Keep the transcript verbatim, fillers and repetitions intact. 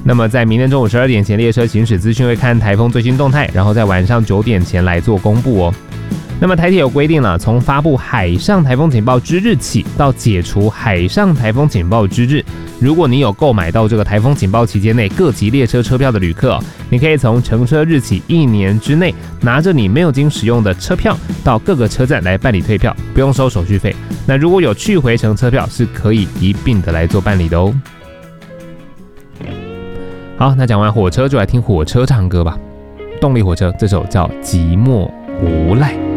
那么在明天中午十二点前，列车行驶资讯会看台风最新动态，然后在晚上九点前来做公布哦。那么台铁有规定了，从发布海上台风警报之日起到解除海上台风警报之日，如果你有购买到这个台风警报期间内各级列车车票的旅客、哦，你可以从乘车日起一年之内，拿着你没有经使用的车票到各个车站来办理退票，不用收手续费。那如果有去回程车票，是可以一并的来做办理的哦。好，那讲完火车就来听火车唱歌吧。动力火车这首叫《寂寞无赖》。